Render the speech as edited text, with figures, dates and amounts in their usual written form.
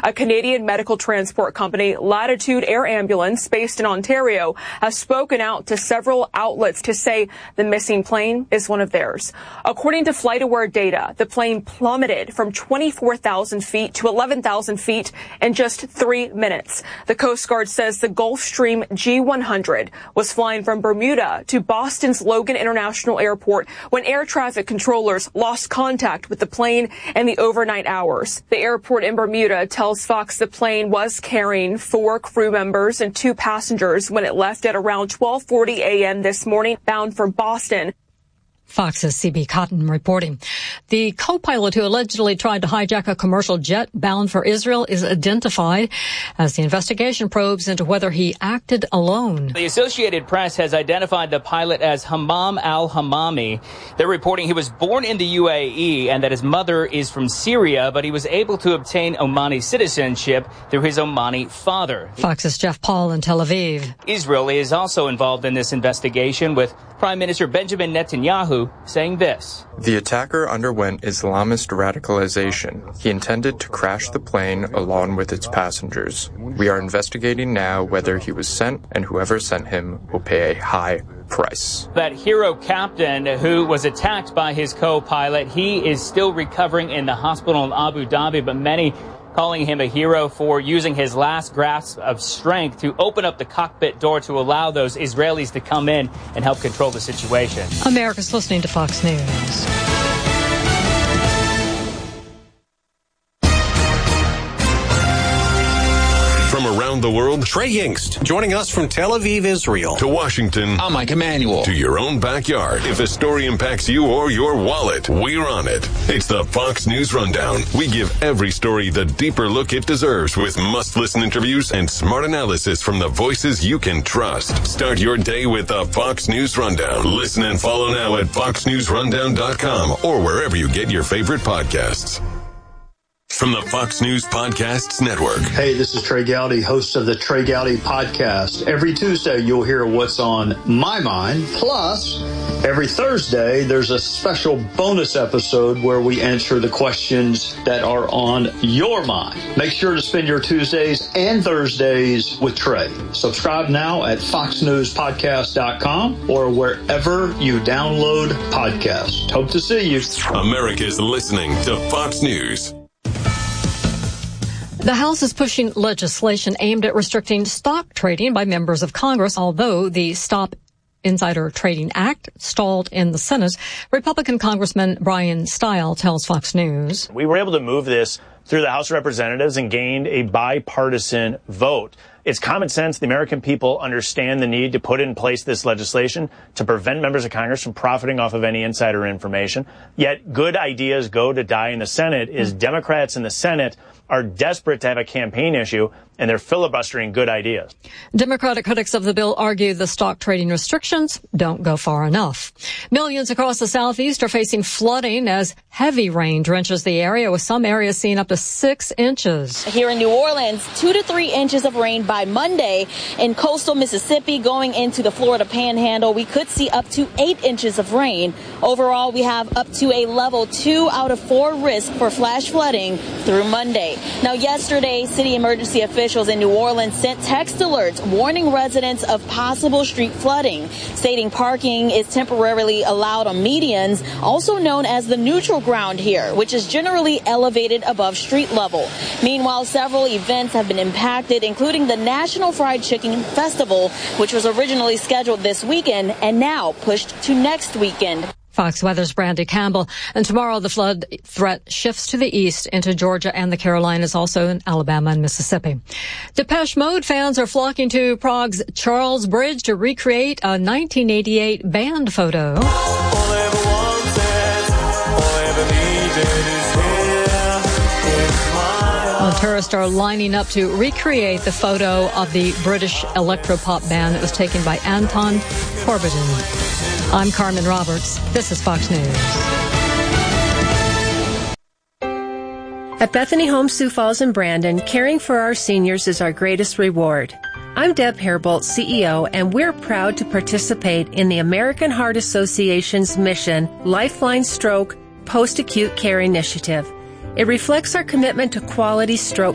A Canadian medical transport company, Latitude Air Ambulance, based in Ontario, has spoken out to several outlets to say the missing plane is one of theirs. According to FlightAware data, the plane plummeted from 24,000 feet to 11,000 feet in just 3 minutes. The Coast Guard says the Gulfstream G100 was flying from Bermuda to Boston's Logan International Airport when air traffic controllers lost contact with the plane in the overnight hours. The airport in Bermuda tells Fox the plane was carrying 4 crew members and 2 passengers when it left at around 12:40 a.m. this morning, bound for Boston. Fox's C.B. Cotton reporting. The co-pilot who allegedly tried to hijack a commercial jet bound for Israel is identified as the investigation probes into whether he acted alone. The Associated Press has identified the pilot as Hammam al-Hammami. They're reporting he was born in the UAE and that his mother is from Syria, but he was able to obtain Omani citizenship through his Omani father. Fox's Jeff Paul in Tel Aviv. Israel is also involved in this investigation, with Prime Minister Benjamin Netanyahu saying this. The attacker underwent Islamist radicalization. He intended to crash the plane along with its passengers. We are investigating now whether he was sent, and whoever sent him will pay a high price. That hero captain who was attacked by his co-pilot, he is still recovering in the hospital in Abu Dhabi, but many calling him a hero for using his last grasp of strength to open up the cockpit door to allow those Israelis to come in and help control the situation. America's listening to Fox News. From around the world, Trey Yingst, joining us from Tel Aviv, Israel. To Washington, I'm Mike Emanuel. To your own backyard. If a story impacts you or your wallet, we're on it. It's the Fox News Rundown. We give every story the deeper look it deserves with must-listen interviews and smart analysis from the voices you can trust. Start your day with the Fox News Rundown. Listen and follow now at foxnewsrundown.com or wherever you get your favorite podcasts. From the Fox News Podcasts Network. Hey, this is Trey Gowdy, host of the Trey Gowdy Podcast. Every Tuesday, you'll hear what's on my mind. Plus, every Thursday, there's a special bonus episode where we answer the questions that are on your mind. Make sure to spend your Tuesdays and Thursdays with Trey. Subscribe now at foxnewspodcast.com or wherever you download podcasts. Hope to see you. America's listening to Fox News. The House is pushing legislation aimed at restricting stock trading by members of Congress, although the Stop Insider Trading Act stalled in the Senate. Republican Congressman Brian Stile tells Fox News. We were able to move this through the House of Representatives and gained a bipartisan vote. It's common sense. The American people understand the need to put in place this legislation to prevent members of Congress from profiting off of any insider information. Yet good ideas go to die in the Senate is Democrats in the Senate are desperate to have a campaign issue, and they're filibustering good ideas. Democratic critics of the bill argue the stock trading restrictions don't go far enough. Millions across the Southeast are facing flooding as heavy rain drenches the area, with some areas seeing up to 6 inches. Here in New Orleans, 2 to 3 inches of rain by Monday. In coastal Mississippi, going into the Florida Panhandle, we could see up to 8 inches of rain. Overall, we have up to a level 2 out of 4 risk for flash flooding through Monday. Now, yesterday, city emergency officials in New Orleans sent text alerts warning residents of possible street flooding, stating parking is temporarily allowed on medians, also known as the neutral ground here, which is generally elevated above street level. Meanwhile, several events have been impacted, including the National Fried Chicken Festival, which was originally scheduled this weekend and now pushed to next weekend. Fox Weather's Brandy Campbell. And tomorrow the flood threat shifts to the east into Georgia and the Carolinas, also in Alabama and Mississippi. Depeche Mode fans are flocking to Prague's Charles Bridge to recreate a 1988 band photo. Tourists are lining up to recreate the photo of the British electropop band that was taken by Anton Corbijn. I'm Carmen Roberts. This is Fox News. At Bethany Home Sioux Falls and Brandon, caring for our seniors is our greatest reward. I'm Deb Hairbolt, CEO, and we're proud to participate in the American Heart Association's mission Lifeline Stroke Post-Acute Care Initiative. It reflects our commitment to quality stroke